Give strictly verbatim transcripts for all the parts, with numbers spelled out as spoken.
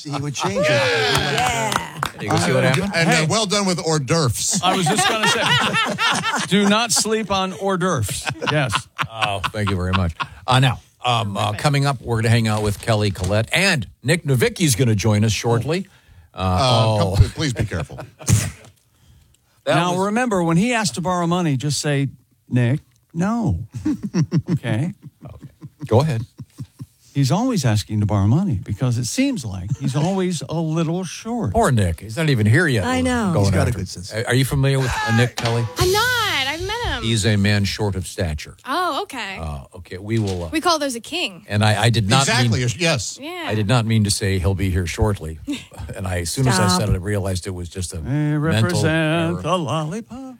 he would change it. Yeah. You can see what happened? And Hey. uh, well done with hors d'oeuvres. I was just going to say, do not sleep on hors d'oeuvres. Yes. Oh, thank you very much. Uh, now, um, uh, coming up, we're going to hang out with Kelly Collette, and Nick Novicki's going to join us shortly. Uh, Uh, oh. come- please be careful. That now, was- remember, when he asks to borrow money, just say, Nick, no. Okay? Go ahead. He's always asking to borrow money because it seems like he's always a little short. Poor Nick. He's not even here yet. I know. Going He's got a after good him. sense. Are you familiar with uh, Nick, Kelly? I'm not. I've met him. He's a man short of stature. Oh, okay. Uh, okay, we will. Uh, we call those a king. and I, I did not Exactly. mean. Yes. Yeah. I did not mean to say he'll be here shortly. And I, as soon as I Stop. said it, I realized it was just a They mental represent error. the lollipop.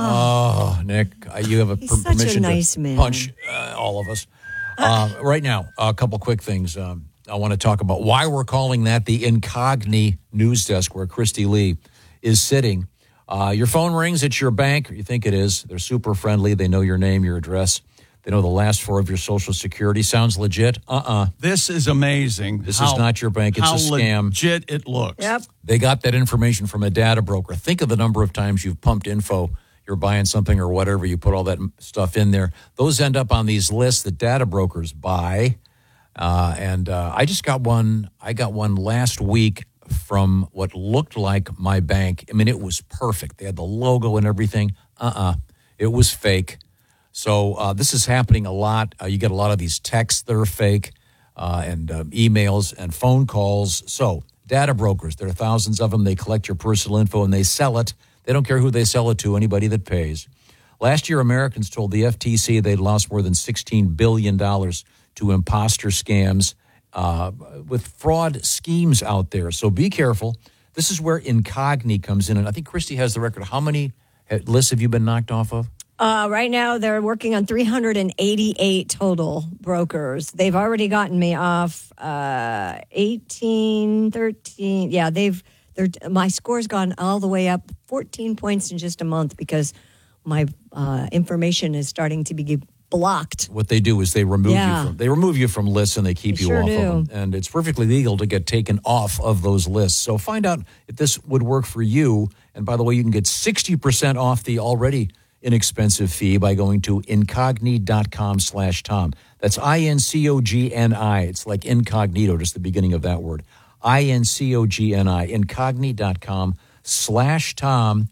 Oh, Nick, uh, you have a He's per- such a permission nice to man. punch uh, all of us. Uh, right now, a couple quick things. Um, I want to talk about why we're calling that the Incogni news desk where Christy Lee is sitting. Uh, your phone rings, it's your bank, or you think it is. They're super friendly. They know your name, your address. They know the last four of your social security. Sounds legit? Uh-uh. This is amazing. This how- is not your bank. It's how a scam. legit it looks. Yep. They got that information from a data broker. Think of the number of times you've pumped info. You're buying something or whatever. You put all that stuff in there. Those end up on these lists that data brokers buy. Uh, and uh, I just got one. I got one last week from what looked like my bank. I mean, it was perfect. They had the logo and everything. Uh-uh. It was fake. So uh, this is happening a lot. Uh, you get a lot of these texts that are fake uh, and uh, emails and phone calls. So data brokers, there are thousands of them. They collect your personal info and they sell it. They don't care who they sell it to, anybody that pays. Last year, Americans told the F T C they'd lost more than sixteen billion dollars to imposter scams uh, with fraud schemes out there. So be careful. This is where Incogni comes in. And I think Christy has the record. How many lists have you been knocked off of? Uh, right now, they're working on three hundred eighty-eight total brokers. They've already gotten me off uh, eighteen, thirteen. Yeah, they've. They're, my score's gone all the way up fourteen points in just a month because my uh, information is starting to be blocked. What they do is they remove Yeah. you from they remove you from lists and they keep They you sure off do. of them. And it's perfectly legal to get taken off of those lists. So find out if this would work for you. And by the way, you can get sixty percent off the already inexpensive fee by going to incogni.com slash Tom. That's I N C O G N I. It's like incognito, just the beginning of that word. I N C O G N I. Incogni.com slash Tom.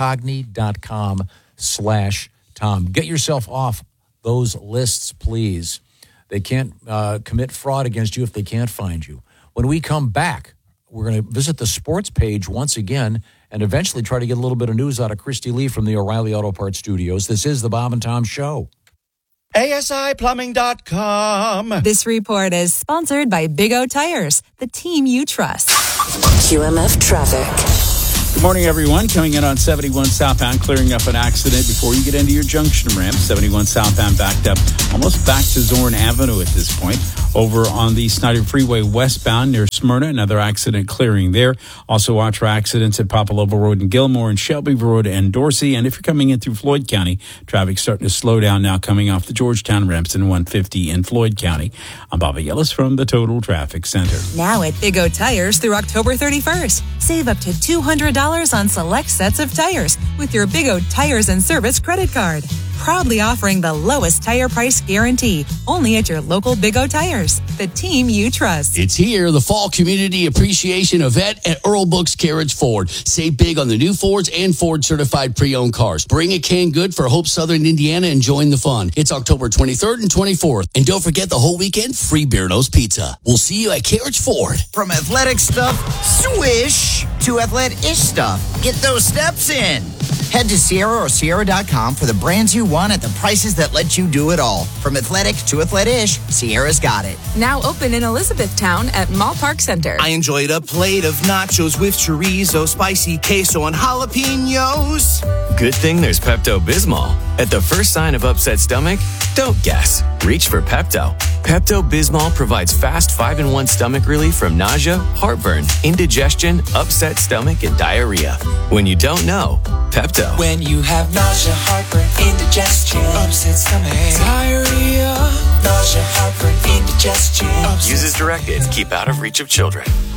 Incogni.com slash Tom. Get yourself off those lists, please. They can't uh, commit fraud against you if they can't find you. When we come back, we're going to visit the sports page once again and eventually try to get a little bit of news out of Christy Lee from the O'Reilly Auto Parts Studios. This is the Bob and Tom Show. A S I plumbing dot com. This report is sponsored by Big O Tires, the team you trust. Q M F traffic. Good morning, everyone. Coming in on seventy-one southbound, clearing up an accident before you get into your junction ramp. seventy-one southbound backed up almost back to Zorn Avenue at this point. Over on the Snyder Freeway westbound near Smyrna, another accident clearing there. Also watch for accidents at Papalovo Road in Gilmore and Shelbyville Road and Dorsey. And if you're coming in through Floyd County, traffic's starting to slow down now coming off the Georgetown ramps in one fifty in Floyd County. I'm Bobby Yellis from the Total Traffic Center. Now at Big O Tires through October thirty-first. Save up to two hundred dollars on select sets of tires with your Big O Tires and Service credit card. Proudly offering the lowest tire price guarantee only at your local Big O Tires, the team you trust. It's here, the Fall Community Appreciation Event at Earl Books Carriage Ford. Save big on the new Fords and Ford certified pre-owned cars. Bring a canned good for Hope Southern Indiana and join the fun. It's October twenty-third and twenty-fourth. And don't forget the whole weekend, free Beardo's Pizza. We'll see you at Carriage Ford. From athletic stuff, swish, to athletic-ish stuff. Get those steps in. Head to Sierra or Sierra dot com for the brands you want at the prices that let you do it all. From athletic to athletic-ish, Sierra's got it. Now open in Elizabethtown at Mall Park Center. I enjoyed a plate of nachos with chorizo, spicy queso, and jalapenos. Good thing there's Pepto-Bismol. At the first sign of upset stomach, don't guess. Reach for Pepto. Pepto-Bismol provides fast five in one stomach relief from nausea, heartburn, indigestion, upset stomach, and diarrhea. When you don't know, Pepto. When you have nausea, heartburn, indigestion, upset stomach, diarrhea, nausea, heartburn, indigestion. Use as directed. Keep out of reach of children.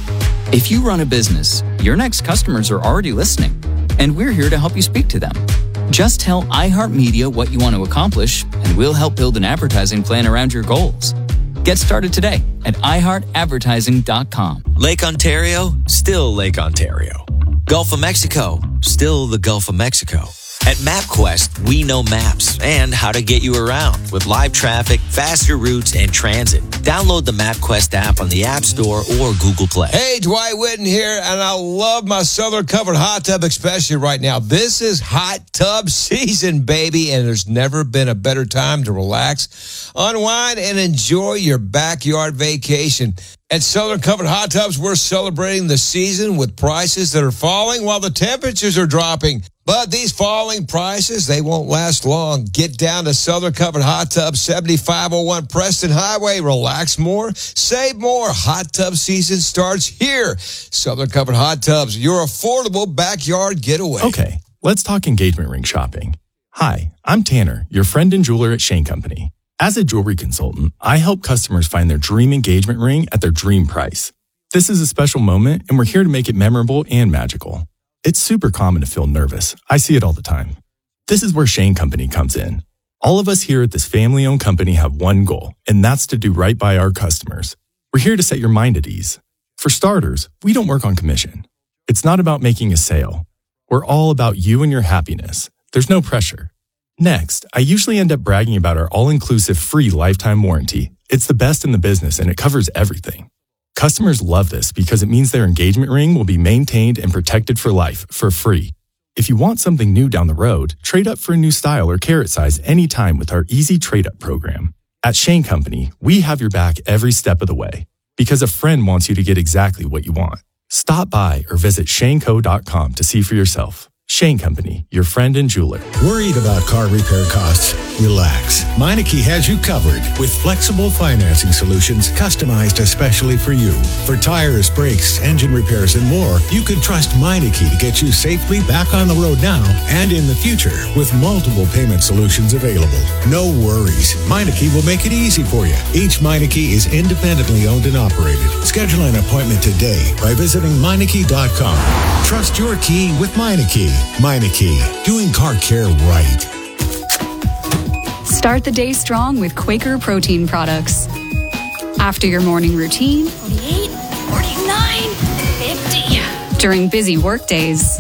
If you run a business, your next customers are already listening, and we're here to help you speak to them. Just tell iHeartMedia what you want to accomplish, and we'll help build an advertising plan around your goals. Get started today at i heart advertising dot com. Lake Ontario, still Lake Ontario. Gulf of Mexico, still the Gulf of Mexico. At MapQuest, we know maps and how to get you around with live traffic, faster routes, and transit. Download the MapQuest app on the App Store or Google Play. Hey, Dwight Whitten here, and I love my Southern Comfort hot tub, especially right now. This is hot tub season, baby, and there's never been a better time to relax, unwind, and enjoy your backyard vacation. At Southern Comfort Hot Tubs, we're celebrating the season with prices that are falling while the temperatures are dropping. But these falling prices, they won't last long. Get down to Southern Comfort Hot Tubs, seventy-five oh one Preston Highway. Relax more, save more. Hot tub season starts here. Southern Comfort Hot Tubs, your affordable backyard getaway. Okay, let's talk engagement ring shopping. Hi, I'm Tanner, your friend and jeweler at Shane Company. As a jewelry consultant, I help customers find their dream engagement ring at their dream price. This is a special moment, and we're here to make it memorable and magical. It's super common to feel nervous. I see it all the time. This is where Shane Company comes in. All of us here at this family-owned company have one goal, and that's to do right by our customers. We're here to set your mind at ease. For starters, we don't work on commission. It's not about making a sale. We're all about you and your happiness. There's no pressure. Next, I usually end up bragging about our all-inclusive free lifetime warranty. It's the best in the business, and it covers everything. Customers love this because it means their engagement ring will be maintained and protected for life, for free. If you want something new down the road, trade up for a new style or carat size anytime with our easy trade-up program. At Shane Company, we have your back every step of the way because a friend wants you to get exactly what you want. Stop by or visit shane co dot com to see for yourself. Shane Company, your friend and jeweler. Worried about car repair costs? Relax. Meineke has you covered with flexible financing solutions customized especially for you. For tires, brakes, engine repairs, and more, you can trust Meineke to get you safely back on the road now and in the future with multiple payment solutions available. No worries. Meineke will make it easy for you. Each Meineke is independently owned and operated. Schedule an appointment today by visiting Meineke dot com. Trust your key with Meineke. Meineke, doing car care right. Start the day strong with Quaker protein products. After your morning routine, forty-eight, forty-nine, fifty. During busy work days,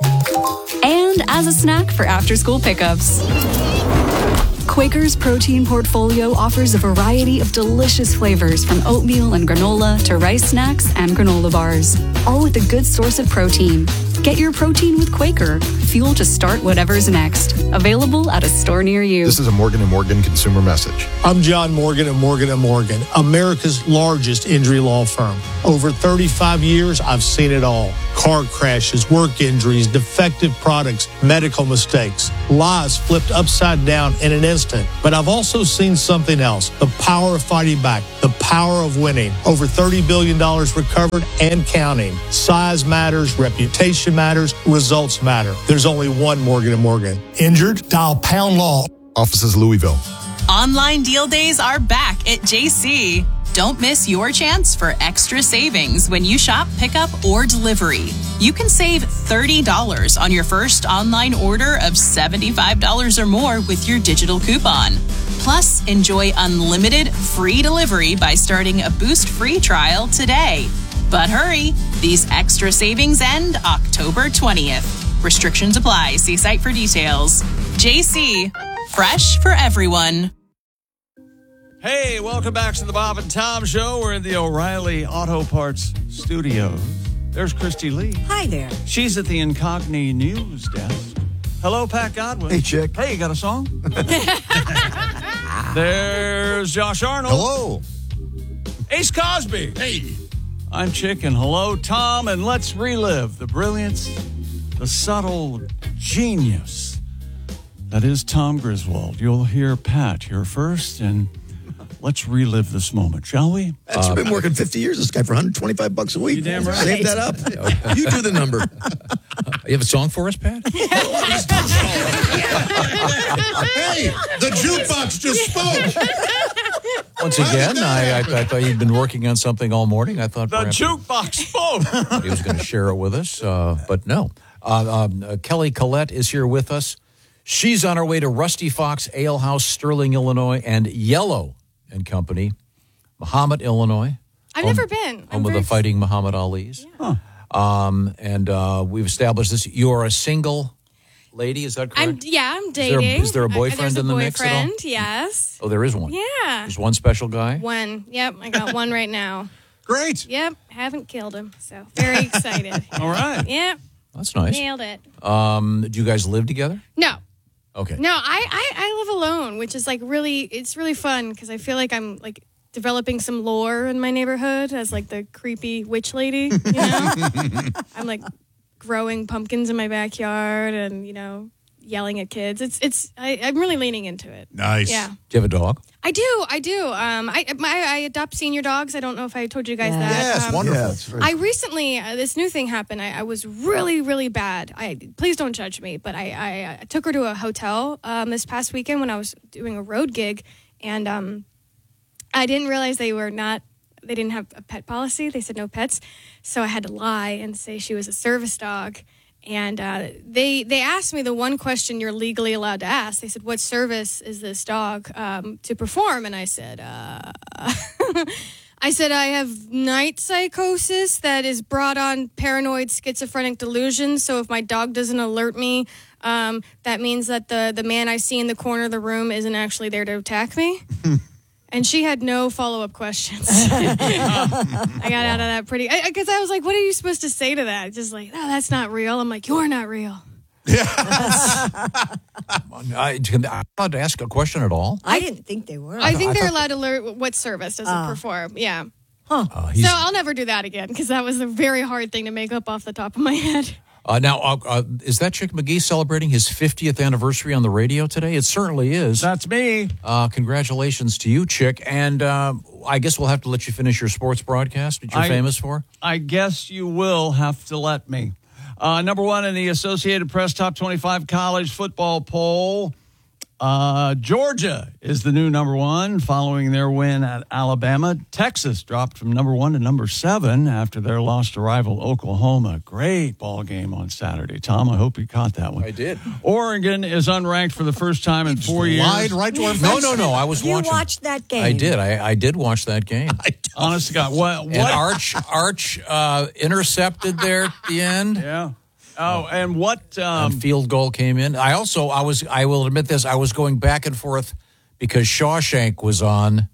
and as a snack for after-school pickups. Quaker's protein portfolio offers a variety of delicious flavors from oatmeal and granola to rice snacks and granola bars, all with a good source of protein. Get your protein with Quaker, fuel to start whatever's next. Available at a store near you. This is a Morgan and Morgan consumer message. I'm John Morgan of Morgan and Morgan, America's largest injury law firm. Over thirty-five years, I've seen it all. Car crashes, work injuries, defective products, medical mistakes, lives flipped upside down in an instant. But I've also seen something else, the power of fighting back, the power of winning. Over thirty billion dollars recovered and counting. Size matters, reputation matters, results matter. There's only one Morgan and Morgan. Injured? Dial pound law. Offices Louisville. Online deal days are back at J C. Don't miss your chance for extra savings when you shop, pickup, or delivery. You can save thirty dollars on your first online order of seventy-five dollars or more with your digital coupon. Plus, enjoy unlimited free delivery by starting a Boost free trial today. But hurry, these extra savings end October twentieth. Restrictions apply. See site for details. J C, fresh for everyone. Hey, welcome back to the Bob and Tom Show. We're in the O'Reilly Auto Parts studios. There's Christy Lee. Hi there. She's at the Incogni News desk. Hello, Pat Godwin. Hey, chick. Hey, you got a song? There's Josh Arnold. Hello. Ace Cosby. Hey. I'm Chick, and hello, Tom, and let's relive the brilliance, the subtle genius that is Tom Griswold. You'll hear Pat here first, and let's relive this moment, shall we? Pat's uh, been working fifty years, this guy, for one hundred twenty-five bucks a week. You damn right. Save that up. You do the number. You have a song for us, Pat? Hey, the jukebox just spoke. Once again, I, I, I thought he'd been working on something all morning. I thought The perhaps jukebox spoke. he was going to share it with us, uh, but no. Uh, um, uh, Kelly Collette is here with us. She's on her way to Rusty Fox Ale House, Sterling, Illinois, and Yellow and Company, Muhammad, Illinois. I've home, never been. Home of the Fighting Muhammad Ali's. Yeah. Um, and uh, we've established this. You are a single lady, is that correct? I'm yeah, I'm Is there- dating. is there a Uh, boyfriend there's a in the mix at all? boyfriend, yes. Oh, there is one. Yeah. There's one special guy. One. Yep, I got one right now. Great. Yep, haven't killed him, so very excited. All right. Yep. That's nice. Nailed it. Um, do you guys live together? No. Okay. No, I, I, I live alone, which is like really, it's really fun because I feel like I'm like developing some lore in my neighborhood as like the creepy witch lady, you know? I'm like growing pumpkins in my backyard and, you know, yelling at kids. It's, it's, I, I'm really leaning into it. Nice. Yeah. Do you have a dog? I do, I do. Um, I, my, I adopt senior dogs. I don't know if I told you guys that. Yes, um, wonderful. Yeah, it's very I recently, uh, this new thing happened. I, I was really, really bad. I please don't judge me, but I, I, I took her to a hotel um, this past weekend when I was doing a road gig, and um, I didn't realize they were not. They didn't have a pet policy. They said no pets, so I had to lie and say she was a service dog. And uh, they they asked me the one question you're legally allowed to ask. They said, "What service is this dog um, to perform?" And I said, uh, "I said I have night psychosis that is brought on paranoid schizophrenic delusions. So if my dog doesn't alert me, um, that means that the the man I see in the corner of the room isn't actually there to attack me." And she had no follow-up questions. I got out of that pretty... Because I, I was like, what are you supposed to say to that? Just like, no, that's not real. I'm like, you're not real. I, can I allowed to ask a question at all? I didn't think they were. I think I they're thought- allowed to learn what service does it Oh. perform. Yeah. Uh, So he's- I'll never do that again because that was a very hard thing to make up off the top of my head. Uh, now, uh, uh, is that Chick McGee celebrating his fiftieth anniversary on the radio today? It certainly is. That's me. Uh, congratulations to you, Chick. And uh, I guess we'll have to let you finish your sports broadcast that you're I- famous for. I guess you will have to let me. Uh, number one in the Associated Press Top twenty-five College Football Poll. Uh, Georgia is the new number one following their win at Alabama. Texas dropped from number one to number seven after their loss to rival Oklahoma. Great ball game on Saturday. Tom, I hope you caught that one. I did. Oregon is unranked for the first time in four years. lied right to our No, face. no, no. I was You watching. watched that game. I did. I, I did watch that game. Honest to God, what? And what? Arch, Arch uh, intercepted there at the end. Yeah. Oh, and what? Um, And field goal came in. I also, I was, I will admit this, I was going back and forth because Shawshank was on.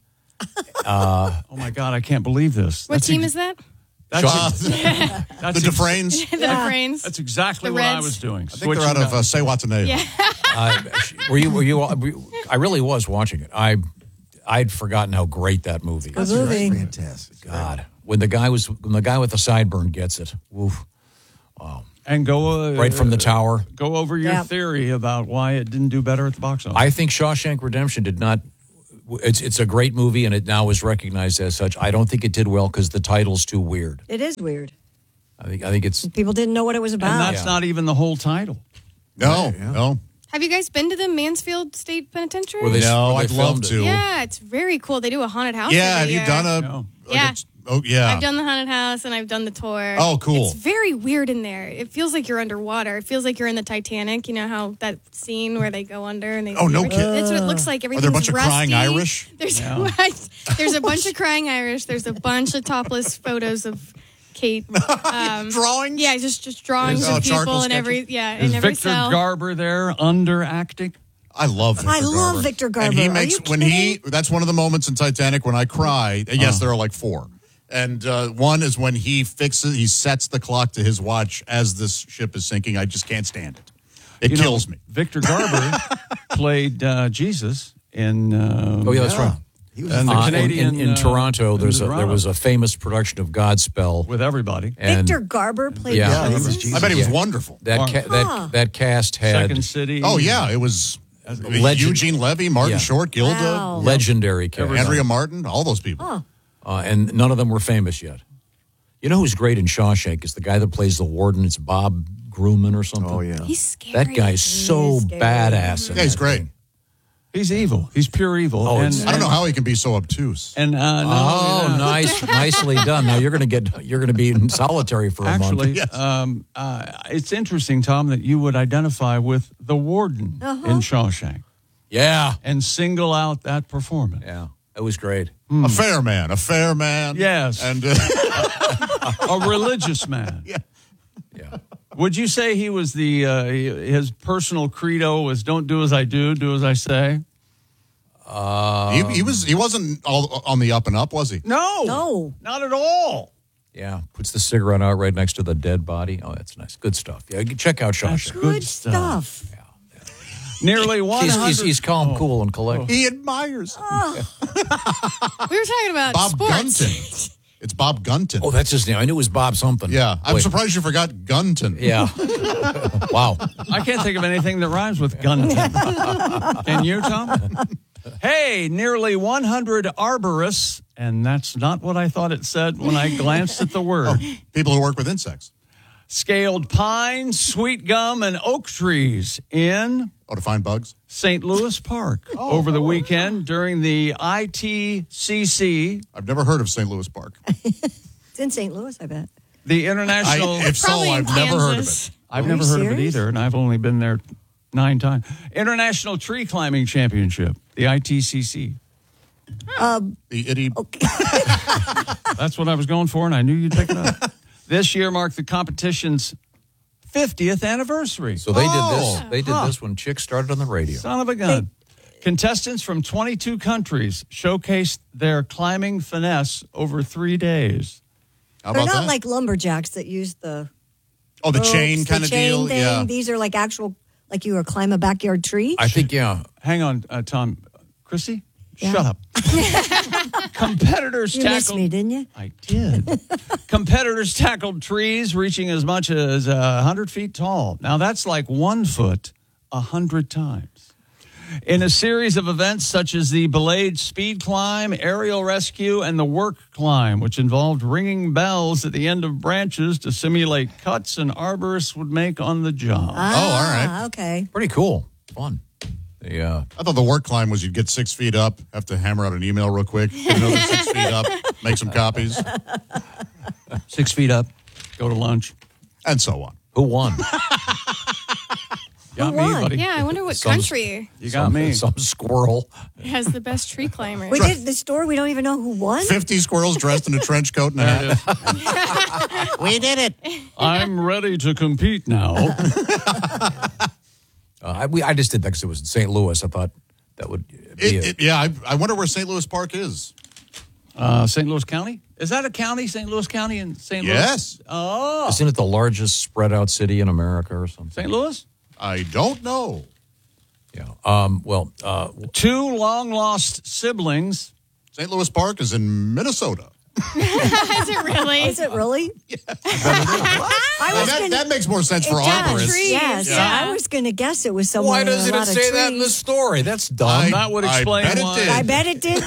Uh, oh my God, I can't believe this. What That's team ex- is that? That's, Shaw- that's the ex- Dufresnes. the Brains. That's exactly The what I Reds. was doing. I think they're out of uh, Say Watanabe. Yeah. uh, were you, were you, were you- I really was watching it. I, I'd forgotten how great that movie is. Good movie. Fantastic. God, when the guy was, when the guy with the sideburn gets it, woof. Wow. And go uh, Right from the tower. Go over your Yep. theory about why it didn't do better at the box office. I think Shawshank Redemption did not. It's it's a great movie, and it now is recognized as such. I don't think it did well because the title's too weird. It is weird. I think I think it's People didn't know what it was about. and that's Yeah. not even the whole title. No, no. Have you guys been to the Mansfield State Penitentiary? Where they- No, where they I'd love filmed it. to. Yeah, it's very cool. They do a haunted house. Yeah, have every you year. done a... No. like Yeah. a- oh, yeah. I've done the haunted house and I've done the tour. Oh, cool. It's very weird in there. It feels like you're underwater. It feels like you're in the Titanic. You know how that scene where they go under and they. Oh, no every- kidding. That's what it looks like. Are Everything's there a bunch of rusty. crying Irish? There's Yeah. there's a bunch of crying Irish. There's a bunch of topless photos of Kate. Um, Drawings? Yeah, just just drawings Oh, of people charcoal in every yeah Is in every Victor cell. Garber there underacting? I love Victor I love Garber. Victor Garber. And he Are makes, you when he, that's one of the moments in Titanic when I cry. Yes, there are like four. And uh, one is when he fixes, he sets the clock to his watch as this ship is sinking. I just can't stand it. It You know, kills me. Victor Garber played uh, Jesus in. Uh, oh yeah, that's right. He was And the Uh, in- Canadian, in, in uh, Toronto, in there's a, Toronto. there was a famous production of Godspell with everybody. and Victor Garber played Yeah. Jesus? Yeah, he was I bet he was Yeah. wonderful. that ca- Huh. that that cast had Second City. Oh, yeah. It was Legend- Eugene Levy, Martin Yeah. Short, Gilda, Wow. legendary cast, Andrea Martin, all those people. Huh. uh, and none of them were famous yet. You know who's great in Shawshank is the guy that plays the warden. It's Bob Grumman or something. Oh, yeah. He's scary. That guy's He so is scary. badass. in Yeah, he's that great. thing. He's evil. He's pure evil. Oh, and, I don't know how he can be so obtuse. And uh, no, oh, yeah. nice, nicely done. Now you're going to get you're going to be in solitary for a Actually, month. um, uh, it's interesting, Tom, that you would identify with the warden Uh-huh. in Shawshank. Yeah, and single out that performance. Yeah, it was great. A fair man, a fair man. Yes, and uh, a religious man. Yeah, yeah. Would you say he was the uh, his personal credo was "Don't do as I do, do as I say"? Um, he, he was he wasn't all on the up and up, was he? No, no, not at all. Yeah, puts the cigarette out right next to the dead body. Oh, that's nice. Good stuff. Yeah, check out Shawshank. Good, Good stuff. stuff. Nearly one He's, hundred. he's, he's calm, cool, and collected. He admires. We were talking about Bob sports. Gunton. It's Bob Gunton. Oh, that's his name. I knew it was Bob something. Yeah, I'm Wait. surprised you forgot Gunton. Yeah. Wow. I can't think of anything that rhymes with gun. Can you, Tom? Hey, nearly one hundred arborists, and that's not what I thought it said when I glanced at the word. Oh, people who work with insects. Scaled pine, sweet gum, and oak trees in Oh, to find bugs? Saint Louis Park over the weekend during the I T C C, I've never heard of Saint Louis Park. It's in Saint Louis, I bet. the international. I, if so, Probably in I've never heard of Kansas. it. I've Are never you heard of it serious? either, and I've only been there nine times. International Tree Climbing Championship, the I T C C. Um, The itty. That's what I was going for, and I knew you'd pick it up. This year marked the competition's fiftieth anniversary. So they Oh. did this. They did Huh. this when chicks started on the radio. Son of a gun. Contestants from twenty-two countries showcased their climbing finesse over three days. How they're about not that? like lumberjacks that use the oh, the ropes, chain the kind of chain deal. thing. Yeah. These are like actual, like you were climb a backyard tree. I think, yeah. Hang on, uh, Tom. Chrissy? Yeah. Shut up. Competitors You missed tackled. me, didn't you? I did. Competitors tackled trees reaching as much as uh, one hundred feet tall. Now, that's like one foot a hundred times. In a series of events such as the Belayed Speed Climb, Aerial Rescue, and the Work Climb, which involved ringing bells at the end of branches to simulate cuts an arborist would make on the job. Ah, Oh, all right. Okay. Pretty cool. Fun. They, uh, I thought the work climb was you'd get six feet up, have to hammer out an email real quick, get another six feet up, make some copies, Six feet up, go to lunch. and so on. who won? Got Who me, won? buddy. Yeah, I wonder what Some- country You got some, me. Some squirrel. has the best tree climbers. We did the store. We don't even know who won. fifty squirrels dressed in a trench coat and a hat. We did it. I'm ready to compete now. Uh, I, we, I just did that because it was in Saint Louis. I thought that would be It, it. it, yeah, I, I wonder where Saint Louis Park is. Uh, Saint Louis County? Is that a county, Saint Louis County in Saint Louis? Yes. Oh. Isn't it the largest spread out city in America or something? Saint Louis? I don't know. Yeah. Um, well, uh, Two long-lost siblings. Saint Louis Park is in Minnesota. Is it really? Is it really? I Well, was that, gonna, that makes more sense for it does. arborists. Trees. Yes, Yeah. I was going to guess it was somewhere. why with a doesn't it lot of say that in the trees. story? That's dumb. I- That would I explain bet it why. did. I bet it did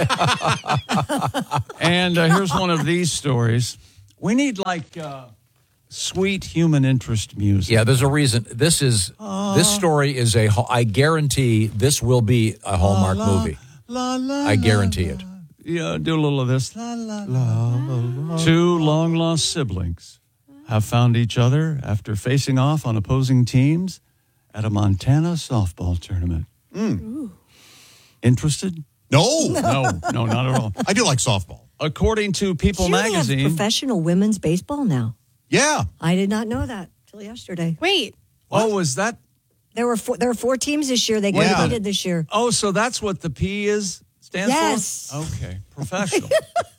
too. And uh, here's one of these stories. We need, like, uh, sweet human interest music. Yeah, there's a reason. This is this story is a. I guarantee this will be a Hallmark movie. La, la, I guarantee la, it. la. Yeah, do a little of this. La, la, la. Two long-lost siblings have found each other after facing off on opposing teams at a Montana softball tournament. Interested? No. No, no, not at all. I do like softball. According to People Do you have magazine, professional women's baseball now? Yeah. I did not know that till yesterday. Wait, oh, was that? There were four, there were four teams this year. They Yeah. competed this year. Oh, so that's what the P is stands Yes. for? Okay, professional.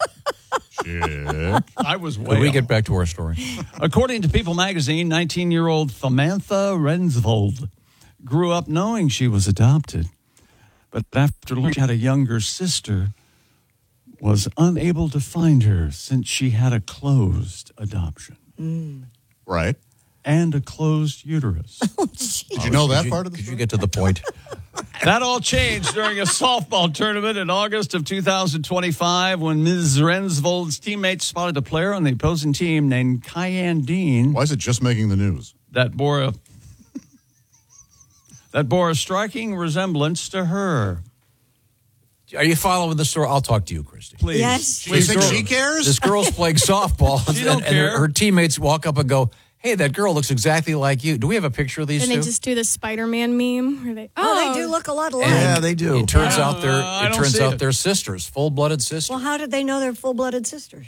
Shit. I was way Can we off. get back to our story? According to People magazine, nineteen-year-old Samantha Rensvold grew up knowing she was adopted, but after learning she had a younger sister, was unable to find her since she had a closed adoption Right. and a closed uterus. Did you know that Could you- part of the Could story? you get to the point? That all changed during a softball tournament in August of two thousand twenty-five when Miz Rensvold's teammates spotted a player on the opposing team named Kyan Dean Why is it just making the news? that bore a that bore a striking resemblance to her. Are you following the story? I'll talk to you, Christy. Please. Yes. Do you think she cares? This girl's playing softball, She and, don't and her, care. her teammates walk up and go, "Hey, that girl looks exactly like you." Do we have a picture of these And two? they just do the Spider-Man meme. Where they, Oh, they do look a lot alike. And they do. It turns Uh, out they're I it don't turns see out it. they're sisters, full-blooded sisters. Well, how did they know they're full-blooded sisters?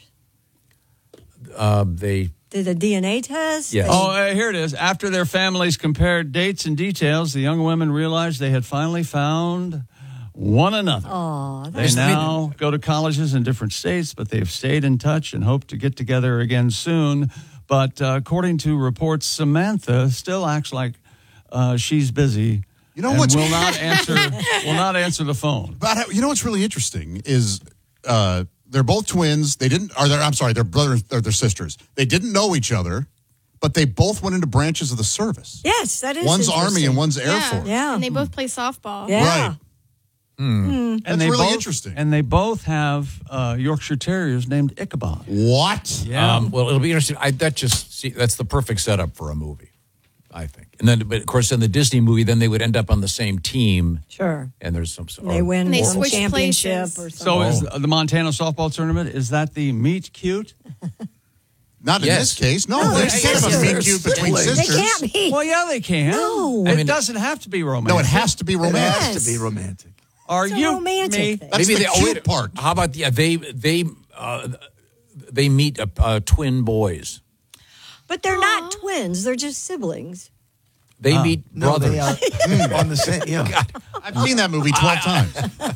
Uh, they Did a D N A test? Yes. They- Oh, uh, here it is. After their families compared dates and details, the young women realized they had finally found one another. Aw, They that's now go to colleges in different states, but they've stayed in touch and hope to get together again soon. But uh, according to reports, Samantha still acts like uh, she's busy. You know and what's- will not answer will not answer the phone. But how- you know what's really interesting is uh, they're both twins. They didn't, or they're, I'm sorry, they're brothers, they're, they're sisters. They didn't know each other, but they both went into branches of the service. Yes, that is One's Army interesting. and one's Air yeah. Force. Yeah. And they both play softball. Yeah. Right. And That's they really both, interesting. And they both have uh, Yorkshire Terriers named Ichabod. What? Yeah. Um, well, it'll be interesting. I, that just see, that's the perfect setup for a movie, I think. And then, but of course, in the Disney movie, then they would end up on the same team, Sure. and there's some. some They win And they some switch championship places. or So something. is the Montana softball tournament, is that the meet cute? Not in Yes. this case. No, No, there's they're kind of a meet sisters. cute between They sisters. can't be. Well, yeah, they can. No. It I mean, doesn't have to be romantic. No, it has to be It romantic. has to be romantic. Are It's a you romantic me? thing. That's the they, cute wait, part. How about the, uh, they they uh, they meet uh, uh, twin boys? But they're not twins. They're just siblings. They meet No, brothers. they are mm, on the same. Yeah. I've seen that movie twelve times.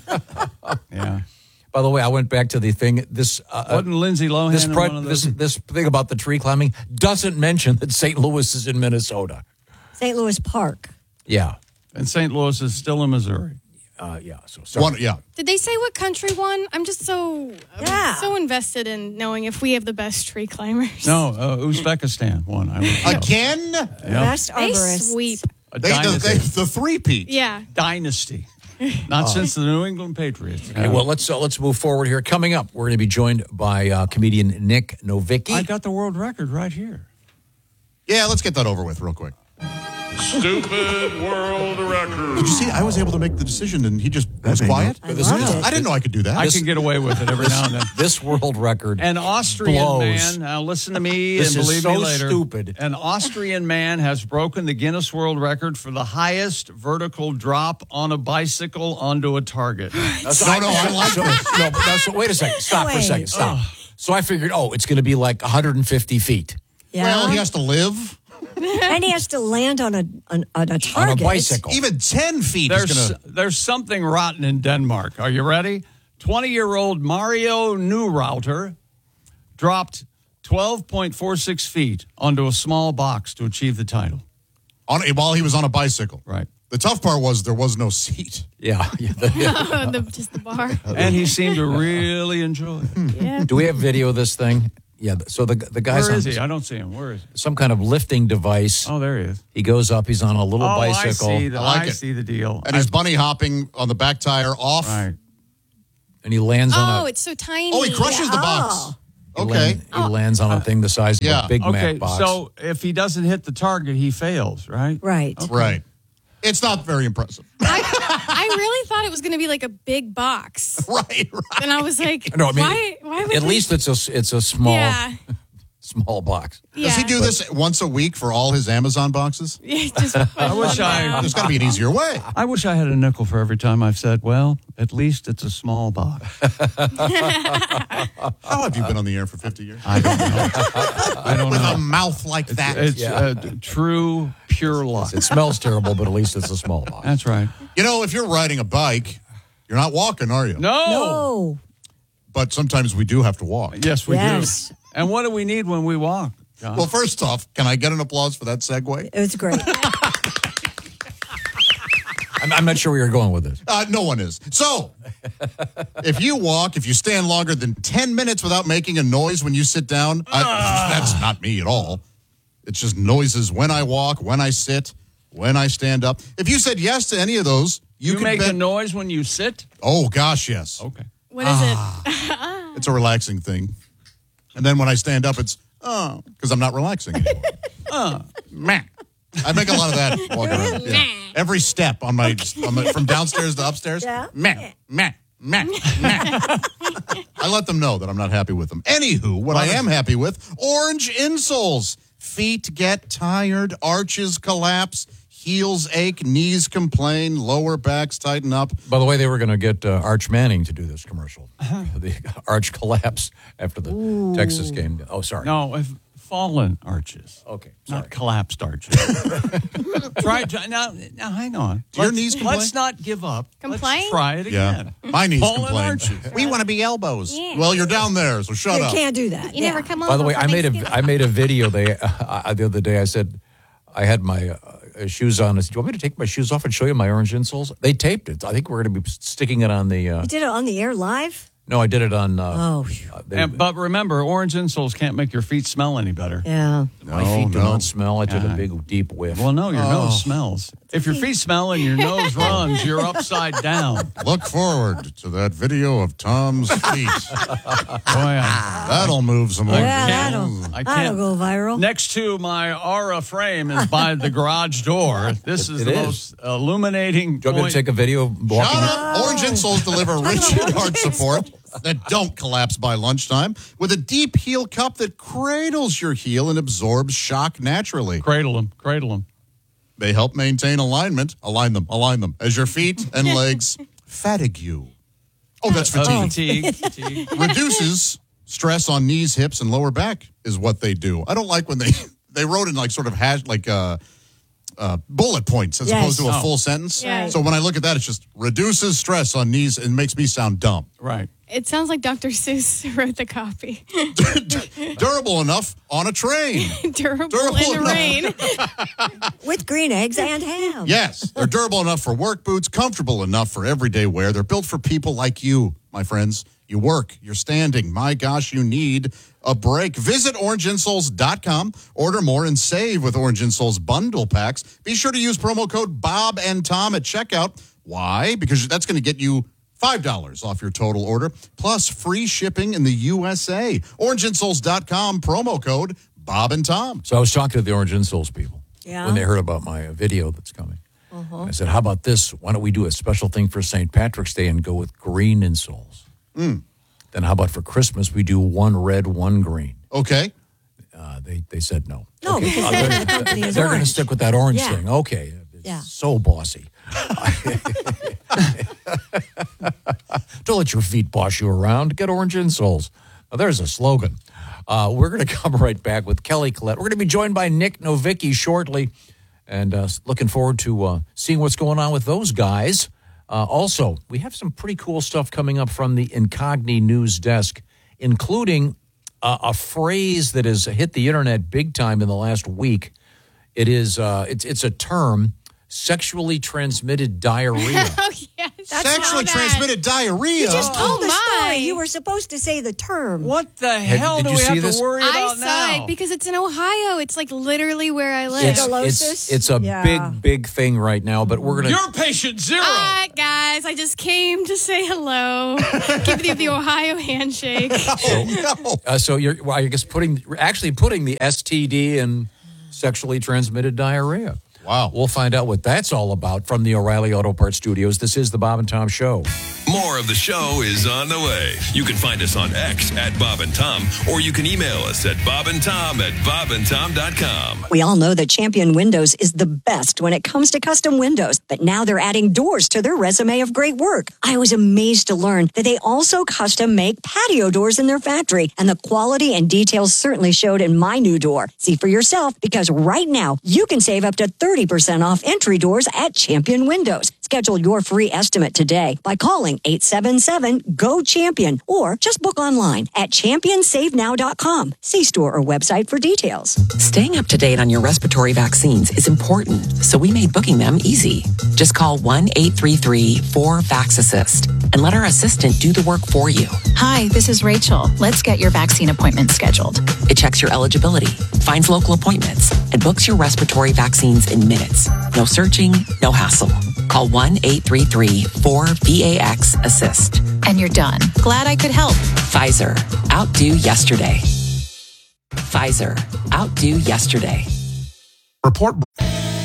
Yeah. By the way, I went back to the thing. This uh, Wasn't Lindsay Lohan this, in pro- one of this those? this thing about the tree climbing doesn't mention that Saint Louis is in Minnesota. Saint Louis Park. Yeah, And Saint Louis is still in Missouri. uh, yeah. So sorry. One, yeah. Did they say what country won? I'm just so I'm Yeah. so invested in knowing if we have the best tree climbers. No, uh, Uzbekistan won. I would know. Again? Best They arborists. sweep. A They, the, dynasty. they, the three-peat. Yeah. dynasty. Not since the New England Patriots. Okay, well, let's uh, let's move forward here. Coming up, we're going to be joined by uh, comedian Nick Novicki. I got the world record right here. Yeah, let's get that over with real quick. Stupid world record. Did you see? I was able to make the decision, and he just was made quiet. I loved it. I didn't know I could do that. I can get away with it every now and then. This world record. An Austrian blows. man, now listen to me This and is believe so me later. stupid. An Austrian man has broken the Guinness World Record for the highest vertical drop on a bicycle onto a target. That's- No, no, I like so, this. No, but that's, wait a second. Stop for a Wait. second. Stop. So I figured, oh, it's going to be like one hundred fifty feet Yeah. Well, he has to live. and he has to land on a on, on a on a target. bicycle. Even ten feet There's, is going to... there's something rotten in Denmark. Are you ready? twenty-year-old Mario Neurouter dropped twelve point four six feet onto a small box to achieve the title. On, while he was on a bicycle. Right. The tough part was there was no seat. Yeah. yeah, the- the, just the bar. And he seemed to really enjoy it. Yeah. Do we have video of this thing? Yeah. So the the guy's Where on is he? I don't see him. Where is he? some kind of lifting device. Oh, there he is. He goes up. He's on a little Oh, bicycle, I see the, I like I it. see the deal. And he's bunny hopping on the back tire off. Right. and he lands Oh, on a. it's so tiny. Oh, he crushes the box. he Okay. land- he lands on a thing the size of Yeah. a Big Okay, Mac box. so if he doesn't hit the target, he fails, right? Right. Right. It's not very impressive. I, I really thought it was going to be like a big box. Right, right. And I was like, No, I mean, why, why would at we- least it's a it's a small Yeah. small box. Yeah. Does he do this once a week for all his Amazon boxes? Yeah, just I wish I. There's got to be an easier way. I wish I had a nickel for every time I've said, well, at least it's a small box. How have you been on the air for fifty years? I don't know. I don't With know. a mouth like that. It's Yeah. uh, true, pure luck. It smells terrible, but at least it's a small box. That's right. You know, if you're riding a bike, you're not walking, are you? No. No. But sometimes we do have to walk. Yes, we Yes. do. And what do we need when we walk? John? Well, first off, can I get an applause for that segue? It was great. I'm, I'm not sure where you're going with this. Uh, no one is. So, if you walk, if you stand longer than ten minutes without making a noise when you sit down, I, that's not me at all. It's just noises when I walk, when I sit, when I stand up. If you said yes to any of those, you, you could make bet- a noise when you sit? Oh, gosh, yes. Okay. What is it? It's a relaxing thing. And then when I stand up, it's, oh, because I'm not relaxing anymore. Uh, Meh. I make a lot of that walking around. Yeah. Every step on my, on my from downstairs to upstairs. Yeah. Meh, meh, meh, meh. I let them know that I'm not happy with them. Anywho, what I am happy with, orange insoles. Feet get tired, arches collapse, heels ache, knees complain, lower backs tighten up. By the way, they were going to get uh, Arch Manning to do this commercial. Uh-huh. The arch collapse after the Ooh. Texas game. Oh, sorry. No, if fallen arches. Okay, sorry. Not collapsed arches. Try to, now, now, hang on. Do your let's, knees complain? Let's not give up. Complain? Let's try it again. Yeah. My knees fallen complain. Arches. We want to be elbows. Yeah. Well, you're down there, so shut you up. You can't do that. You yeah. never come over. By the way, I made a Thanksgiving? I made a video they, uh, the other day. I said, I had my uh, shoes on. I said, do you want me to take my shoes off and show you my orange insoles? They taped it. I think we're going to be sticking it on the... Uh, you did it on the air live? No, I did it on... Uh, oh. Uh, they, and, but remember, orange insoles can't make your feet smell any better. Yeah. My no, feet do no. not smell. I took Yeah. a big, deep whiff. Well, no, your Oh. nose smells. If your feet smell and your nose runs, you're upside down. Look forward to that video of Tom's feet. Boy, I, That'll move some orange Yeah, insoles. that'll, I that'll can't. go viral. Next to my aura frame is by the garage door. This is It the is. most illuminating Do you want me point. to take a video of walking? Shut up. Orange insoles deliver rigid hard support that don't collapse by lunchtime with a deep heel cup that cradles your heel and absorbs shock naturally. Cradle them, cradle them. They help maintain alignment. Align them, align them. As your feet and legs fatigue. Oh, that's Uh, fatigue. fatigue, fatigue. Reduces stress on knees, hips, and lower back is what they do. I don't like when they they wrote in like sort of hash like uh, uh, bullet points as Yes. opposed to a Oh. full sentence. Yeah. So when I look at that, it's just reduces stress on knees and makes me sound dumb. Right. It sounds like Doctor Seuss wrote the copy. Durable enough on a train. Durable, Durable in the enough. rain. With green eggs and ham. Yes, they're durable enough for work boots, comfortable enough for everyday wear. They're built for people like you, my friends. You work, you're standing. My gosh, you need a break. Visit orange insoles dot com. Order more and save with Orange Insoles bundle packs. Be sure to use promo code Bob and Tom at checkout. Why? Because that's going to get you five dollars off your total order, plus free shipping in the U S A. orange insoles dot com, promo code Bob and Tom. So I was talking to the Orange Insoles people Yeah. when they heard about my uh, video that's coming. Uh-huh. I said, how about this? Why don't we do a special thing for Saint Patrick's Day and go with green insoles? Mm. Then how about for Christmas, we do one red, one green? Okay. Uh, they, they said no. No, Okay. because Uh, then they're the company is they're going to orange. stick with that orange Yeah. thing. Okay. It's Yeah. so bossy. Don't let your feet boss you around. Get orange insoles. Now, there's a slogan. Uh, we're going to come right back with Kelly Collette. We're going to be joined by Nick Novicki shortly, and uh, looking forward to uh, seeing what's going on with those guys. Uh, also, we have some pretty cool stuff coming up from the Incogni News Desk, including uh, a phrase that has hit the internet big time in the last week. It is uh, it's it's a term. Sexually transmitted diarrhea. Oh, yes. Sexually transmitted diarrhea. You just told Oh, the my. story. You were supposed to say the term. What the hell did do you we see have this? to worry I about saw now? it because it's in Ohio. It's like literally where I live. It's, Scoliosis? it's, it's a Yeah. big, big thing right now, but we're going to... You're patient zero. Hi, guys. I just came to say hello. Give you the Ohio handshake. Uh, so you're, well, I guess, putting actually putting the S T D in sexually transmitted diarrhea. Wow. We'll find out what that's all about from the O'Reilly Auto Parts Studios. This is the Bob and Tom Show. More of the show is on the way. You can find us on X at Bob and Tom, or you can email us at bob and tom at bob and tom dot com. We all know that Champion Windows is the best when it comes to custom windows, but now they're adding doors to their resume of great work. I was amazed to learn that they also custom make patio doors in their factory, and the quality and details certainly showed in my new door. See for yourself, because right now you can save up to thirty percent off entry doors at Champion Windows. Schedule your free estimate today by calling eight seven seven, G O, CHAMPION or just book online at champion save now dot com. See store or website for details. Staying up to date on your respiratory vaccines is important, so we made booking them easy. Just call one eight three three, four, VAX assist and let our assistant do the work for you. Hi, this is Rachel. Let's get your vaccine appointment scheduled. It checks your eligibility, finds local appointments, and books your respiratory vaccines in minutes. No searching, no hassle. Call one eight three three, four, VAX assist. And you're done. Glad I could help. Pfizer, outdo yesterday. Pfizer, outdo yesterday. Report.